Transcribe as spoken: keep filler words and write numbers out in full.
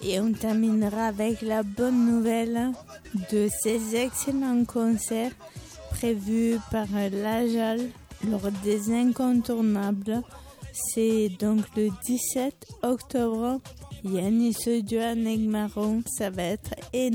Et on terminera avec la bonne nouvelle de ces excellents concerts prévus par l'A J A L lors des incontournables. C'est donc le dix-sept octobre. Yanis Johan Negmaron, ça va être énorme.